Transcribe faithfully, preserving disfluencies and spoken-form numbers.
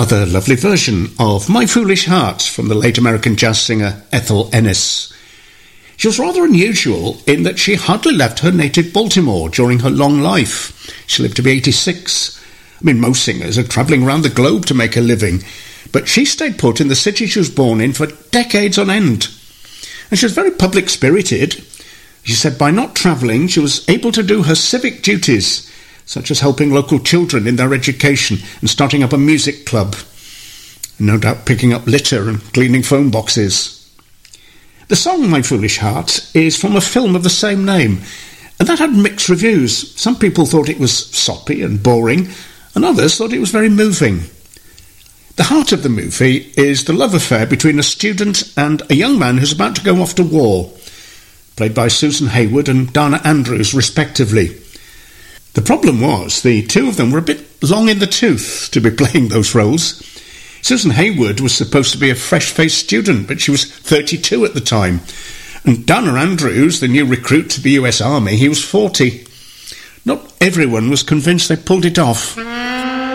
rather lovely version of My Foolish Heart from the late American jazz singer Ethel Ennis. She was rather unusual in that she hardly left her native Baltimore during her long life. She lived to be eighty-six. I mean, most singers are travelling around the globe to make a living, but she stayed put in the city she was born in for decades on end. And she was very public-spirited. She said by not travelling, she was able to do her civic duties, such as helping local children in their education and starting up a music club, and no doubt picking up litter and cleaning phone boxes. The song My Foolish Heart is from a film of the same name, and that had mixed reviews. Some people thought it was soppy and boring, and others thought it was very moving. The heart of the movie is the love affair between a student and a young man who's about to go off to war, played by Susan Hayward and Dana Andrews, respectively. The problem was the two of them were a bit long in the tooth to be playing those roles. Susan Hayward was supposed to be a fresh-faced student, but she was thirty-two at the time. And Dana Andrews, the new recruit to the U S Army, he was forty. Not everyone was convinced they pulled it off.